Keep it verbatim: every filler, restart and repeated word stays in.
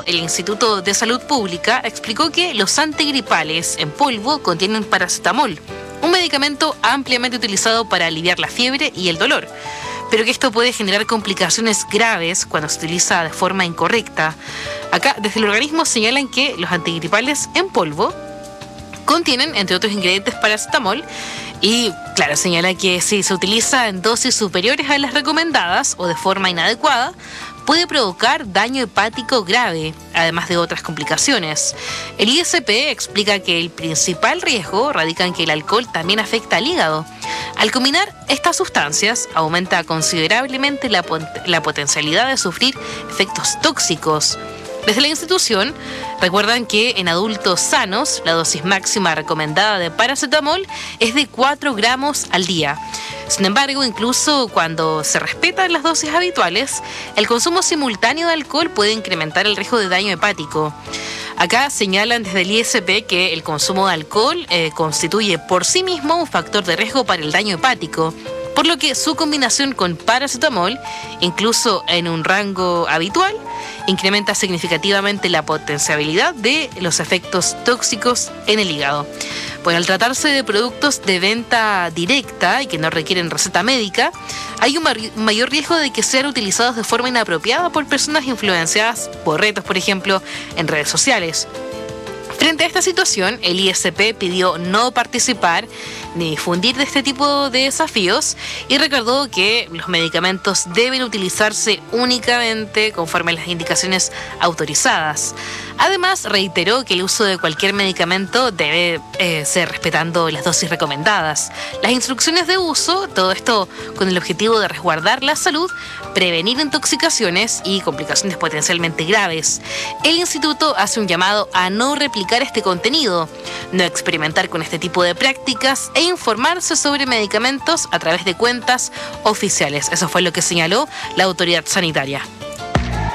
embargo, el Instituto de Salud Pública explicó que los antigripales en polvo contienen paracetamol, un medicamento ampliamente utilizado para aliviar la fiebre y el dolor, pero que esto puede generar complicaciones graves cuando se utiliza de forma incorrecta. Acá, desde el organismo señalan que los antigripales en polvo contienen, entre otros ingredientes, paracetamol y, claro, señala que si se utiliza en dosis superiores a las recomendadas o de forma inadecuada, puede provocar daño hepático grave, además de otras complicaciones. El I S P explica que el principal riesgo radica en que el alcohol también afecta al hígado. Al combinar estas sustancias, aumenta considerablemente la, pot- la potencialidad de sufrir efectos tóxicos. Desde la institución recuerdan que en adultos sanos la dosis máxima recomendada de paracetamol es de cuatro gramos al día. Sin embargo, incluso cuando se respetan las dosis habituales, el consumo simultáneo de alcohol puede incrementar el riesgo de daño hepático. Acá señalan desde el I S P que el consumo de alcohol eh, constituye por sí mismo un factor de riesgo para el daño hepático, por lo que su combinación con paracetamol, incluso en un rango habitual, incrementa significativamente la potencialidad de los efectos tóxicos en el hígado. Bueno, al tratarse de productos de venta directa y que no requieren receta médica, hay un mayor riesgo de que sean utilizados de forma inapropiada por personas influenciadas por retos, por ejemplo, en redes sociales. Frente a esta situación, el I S P pidió no participar ni difundir de este tipo de desafíos y recordó que los medicamentos deben utilizarse únicamente conforme a las indicaciones autorizadas. Además, reiteró que el uso de cualquier medicamento debe eh, ser respetando las dosis recomendadas, las instrucciones de uso, todo esto con el objetivo de resguardar la salud, prevenir intoxicaciones y complicaciones potencialmente graves. El instituto hace un llamado a no replicar este contenido, no experimentar con este tipo de prácticas e informarse sobre medicamentos a través de cuentas oficiales. Eso fue lo que señaló la autoridad sanitaria.